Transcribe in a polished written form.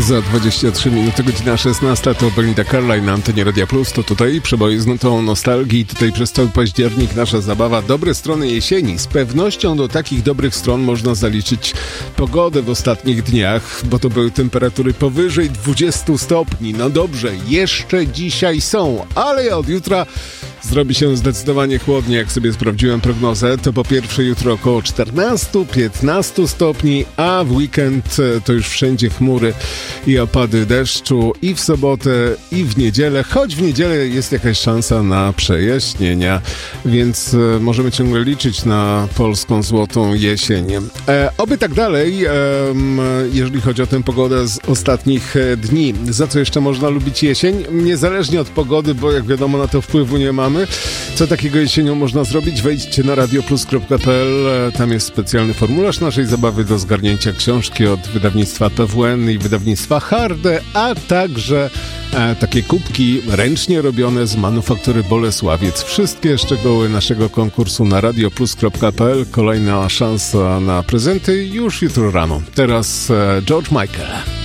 Za 23 minuty, godzina 16, to Belinda Carlisle na antenie Radia Plus. To tutaj przeboje z nutą nostalgii. Tutaj przez cały październik nasza zabawa. Dobre strony jesieni. Z pewnością do takich dobrych stron można zaliczyć pogodę w ostatnich dniach, bo to były temperatury powyżej 20 stopni. No dobrze, jeszcze dzisiaj są, ale od jutra zrobi się zdecydowanie chłodniej. Jak sobie sprawdziłem prognozę, to po pierwsze jutro około 14-15 stopni, a w weekend to już wszędzie chmury i opady deszczu i w sobotę, i w niedzielę, choć w niedzielę jest jakaś szansa na przejaśnienia, więc możemy ciągle liczyć na polską złotą jesień. Oby tak dalej, jeżeli chodzi o tę pogodę z ostatnich dni. Za co jeszcze można lubić jesień? Niezależnie od pogody, bo jak wiadomo na to wpływu nie mamy. Co takiego jesienią można zrobić? Wejdźcie na radioplus.pl, tam jest specjalny formularz naszej zabawy do zgarnięcia książki od wydawnictwa PWN i wydawnictwa Harde, a także takie kubki ręcznie robione z manufaktury Bolesławiec. Wszystkie szczegóły naszego konkursu na radioplus.pl. Kolejna szansa na prezenty już jutro rano. Teraz George Michael.